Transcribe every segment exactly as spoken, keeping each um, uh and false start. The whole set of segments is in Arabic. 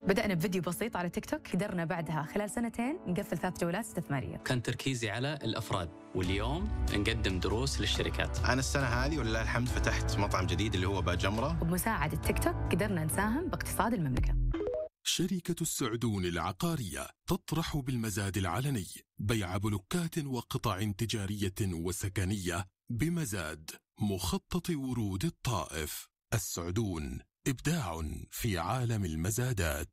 بدأنا بفيديو بسيط على تيك توك، قدرنا بعدها خلال سنتين نقفل ثلاث جولات استثمارية. كان تركيزي على الأفراد، واليوم نقدم دروس للشركات. أنا السنة هذه ولله الحمد فتحت مطعم جديد اللي هو باجمرة. وبمساعدة تيك توك قدرنا نساهم باقتصاد المملكة. شركة السعدون العقارية تطرح بالمزاد العلني بيع بلوكات وقطع تجارية وسكنية بمزاد مخطط ورود الطائف. السعدون، إبداع في عالم المزادات.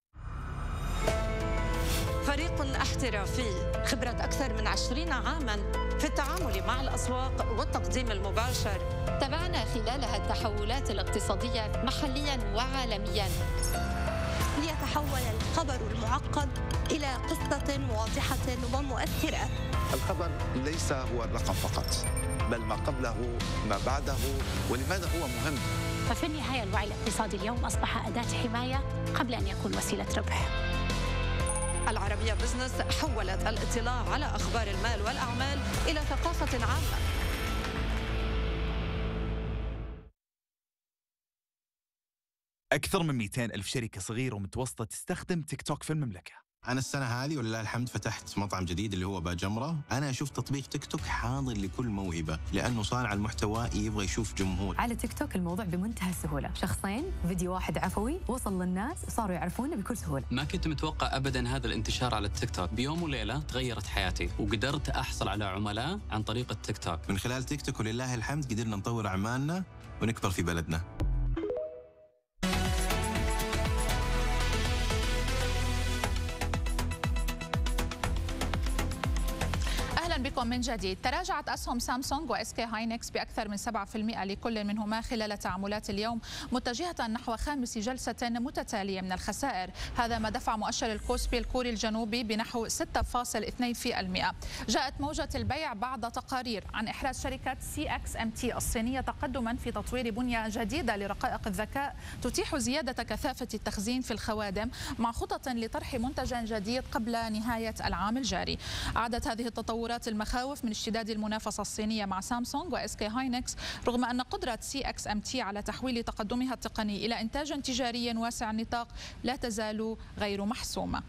فريق احترافي، خبرة أكثر من عشرين عاماً في التعامل مع الأسواق والتقديم المباشر. تابعنا خلالها التحولات الاقتصادية محلياً وعالمياً، ليتحول الخبر المعقد إلى قصة واضحة ومؤثرة. الخبر ليس هو الرقم فقط، بل ما قبله، ما بعده، ولماذا هو مهم. ففي النهاية الوعي الاقتصادي اليوم أصبح أداة حماية قبل أن يكون وسيلة ربح. العربية بزنس حولت الاطلاع على أخبار المال والأعمال إلى ثقافة عامة. أكثر من مئتين ألف شركة صغيرة ومتوسطة تستخدم تيك توك في المملكة. أنا السنة هذه ولله الحمد فتحت مطعم جديد اللي هو باجمرة. أنا أشوف تطبيق تيك توك حاضر لكل موهبة، لأنه صانع المحتوى يبغى يشوف جمهور. على تيك توك الموضوع بمنتهى السهولة، شخصين فيديو واحد عفوي وصل للناس وصاروا يعرفونه بكل سهولة. ما كنت متوقع أبداً هذا الانتشار على التيك توك. بيوم وليلة تغيرت حياتي وقدرت أحصل على عملاء عن طريق التيك توك. من خلال تيك توك ولله الحمد قدرنا نطور أعمالنا ونكبر في بلدنا. بكم من جديد. تراجعت أسهم سامسونج وإس كي هاينكس بأكثر من سبعة بالمئة لكل منهما خلال تعاملات اليوم، متجهة نحو خامس جلسة متتالية من الخسائر. هذا ما دفع مؤشر الكوسبي الكوري الجنوبي بنحو ستة فاصلة اثنين بالمئة. جاءت موجة البيع بعد تقارير عن إحراز شركة سي إكس إم تي الصينية تقدما في تطوير بنية جديدة لرقائق الذكاء تتيح زيادة كثافة التخزين في الخوادم مع خطط لطرح منتج جديد قبل نهاية العام الجاري. عادت هذه التطورات المخاوف من اشتداد المنافسة الصينية مع سامسونج وإس كي هاينكس، رغم أن قدرة سي إكس إم تي على تحويل تقدمها التقني إلى إنتاج تجاري واسع النطاق لا تزال غير محسومة.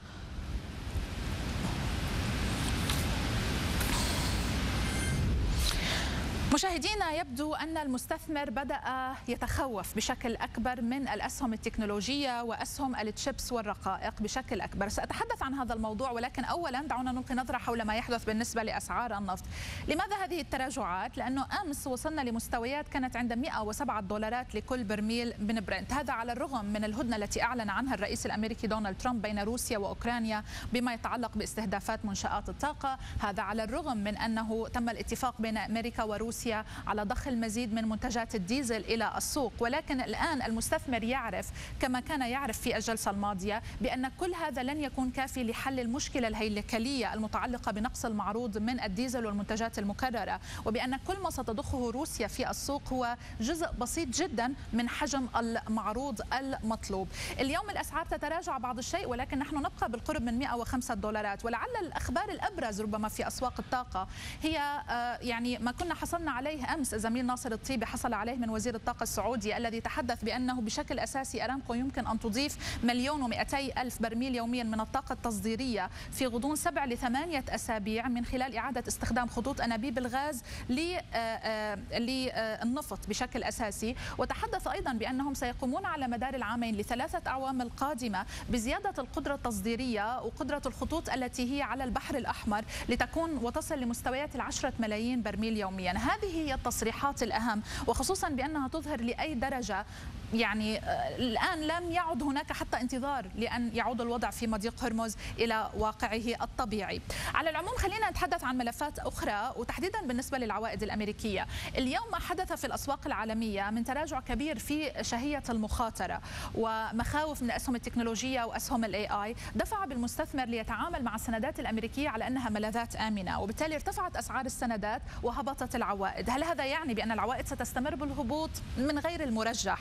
مشاهدينا، يبدو أن المستثمر بدأ يتخوف بشكل أكبر من الأسهم التكنولوجية وأسهم التشيبس والرقائق بشكل أكبر. سأتحدث عن هذا الموضوع، ولكن أولا دعونا نلقي نظرة حول ما يحدث بالنسبة لأسعار النفط. لماذا هذه التراجعات؟ لأنه أمس وصلنا لمستويات كانت عند مئة وسبعة دولارات لكل برميل من برنت، هذا على الرغم من الهدنة التي أعلن عنها الرئيس الأمريكي دونالد ترامب بين روسيا وأوكرانيا بما يتعلق باستهدافات منشآت الطاقة. هذا على الرغم من أنه تم الاتفاق بين أمريكا وروسيا على ضخ المزيد من منتجات الديزل إلى السوق، ولكن الآن المستثمر يعرف كما كان يعرف في الجلسة الماضية بأن كل هذا لن يكون كافي لحل المشكلة الهيكلية المتعلقة بنقص المعروض من الديزل والمنتجات المكررة، وبأن كل ما ستضخه روسيا في السوق هو جزء بسيط جدا من حجم المعروض المطلوب. اليوم الأسعار تتراجع بعض الشيء، ولكن نحن نبقى بالقرب من مئة وخمسة دولارات. ولعل الأخبار الأبرز ربما في أسواق الطاقة هي يعني ما كنا حصلنا عليه أمس، الزميل ناصر الطيبي حصل عليه من وزير الطاقة السعودي الذي تحدث بأنه بشكل أساسي أرامكو يمكن أن تضيف مليون ومئتي ألف برميل يوميا من الطاقة التصديرية في غضون سبع لثمانية أسابيع من خلال إعادة استخدام خطوط أنابيب الغاز للنفط بشكل أساسي. وتحدث أيضا بأنهم سيقومون على مدار العامين لثلاثة أعوام القادمة بزيادة القدرة التصديرية وقدرة الخطوط التي هي على البحر الأحمر لتكون وتصل لمستويات العشرة ملايين برميل يوميا. هذه هي التصريحات الأهم، وخصوصا بأنها تظهر لأي درجة يعني الآن لم يعد هناك حتى انتظار لأن يعود الوضع في مضيق هرمز إلى واقعه الطبيعي. على العموم خلينا نتحدث عن ملفات أخرى، وتحديدا بالنسبة للعوائد الأمريكية. اليوم ما حدث في الأسواق العالمية من تراجع كبير في شهية المخاطرة ومخاوف من أسهم التكنولوجيا وأسهم الاي اي دفع بالمستثمر ليتعامل مع السندات الأمريكية على أنها ملاذات آمنة، وبالتالي ارتفعت أسعار السندات وهبطت العوائد. هل هذا يعني بأن العوائد ستستمر بالهبوط؟ من غير المرجح.